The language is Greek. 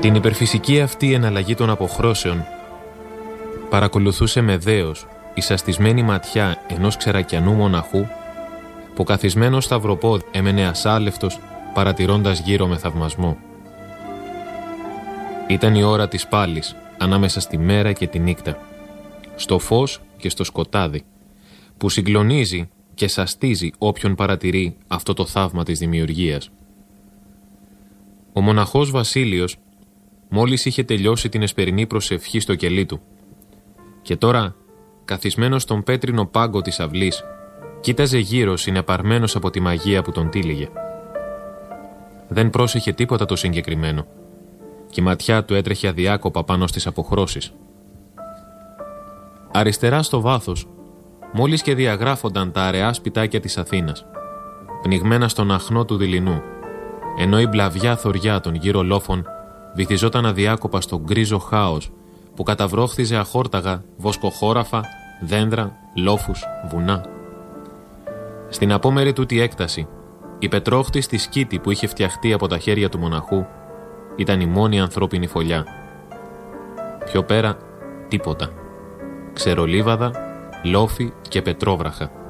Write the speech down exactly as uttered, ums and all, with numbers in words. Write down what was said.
Την υπερφυσική αυτή εναλλαγή των αποχρώσεων παρακολουθούσε με δέος η σαστισμένη ματιά ενός ξερακιανού μοναχού που καθισμένος σταυροπόδι έμενε ασάλευτος παρατηρώντας γύρω με θαυμασμό. Ήταν η ώρα της πάλης ανάμεσα στη μέρα και τη νύχτα, στο φως και στο σκοτάδι, που συγκλονίζει και σαστίζει όποιον παρατηρεί αυτό το θαύμα της δημιουργίας. Ο μοναχός Βασίλειος μόλις είχε τελειώσει την εσπερινή προσευχή στο κελί του και τώρα, καθισμένος στον πέτρινο πάγκο της αυλής, κοίταζε γύρω συνεπαρμένος από τη μαγεία που τον τύλιγε. Δεν πρόσεχε τίποτα το συγκεκριμένο και η ματιά του έτρεχε αδιάκοπα πάνω στις αποχρώσεις. Αριστερά στο βάθος, μόλις και διαγράφονταν τα αραιά σπιτάκια της Αθήνας, πνιγμένα στον αχνό του δειλινού, ενώ η μπλαβιά θωριά των γύρω λόφων βυθιζόταν αδιάκοπα στο γκρίζο χάος που καταβρόχθιζε αχόρταγα βοσκοχώραφα, δέντρα, λόφους, βουνά. Στην απόμερη τούτη έκταση, η πετρόχτιστη σκήτη που είχε φτιαχτεί από τα χέρια του μοναχού ήταν η μόνη ανθρώπινη φωλιά. Πιο πέρα, τίποτα. Ξερολίβαδα, λόφι και πετρόβραχα.